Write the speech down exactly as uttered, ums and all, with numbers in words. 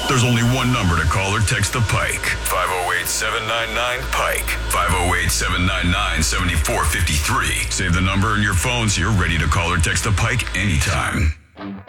There's only one number to call or text the Pike. five oh eight, seven nine nine, Pike. five oh eight, seven nine nine, seven four five three. Save the number in your phone so you're ready to call or text the Pike anytime.